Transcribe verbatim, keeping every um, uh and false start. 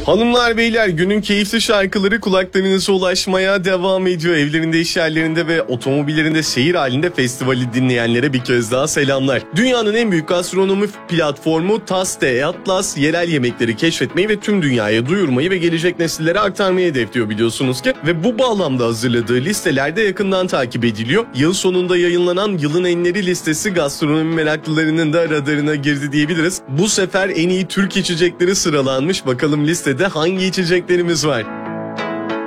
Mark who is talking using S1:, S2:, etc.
S1: Hanımlar beyler, günün keyifli şarkıları kulaklarınıza ulaşmaya devam ediyor. Evlerinde, iş yerlerinde ve otomobillerinde seyir halinde festivali dinleyenlere bir kez daha selamlar. Dünyanın en büyük gastronomi platformu Taste Atlas yerel yemekleri keşfetmeyi ve tüm dünyaya duyurmayı ve gelecek nesillere aktarmayı hedefliyor biliyorsunuz ki. Ve bu bağlamda hazırladığı listelerde yakından takip ediliyor. Yıl sonunda yayınlanan Yılın Enleri listesi gastronomi meraklılarının da radarına girdi diyebiliriz. Bu sefer en iyi Türk içecekleri sıralanmış. Bakalım listede hangi içeceklerimiz var?